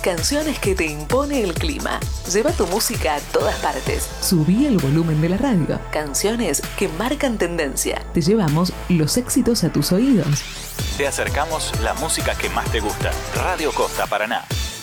Canciones que te impone el clima. Lleva tu música a todas partes. Subí el volumen de la radio. Canciones que marcan tendencia. Te llevamos los éxitos a tus oídos. Te acercamos la música que más te gusta. Radio Costa Paraná.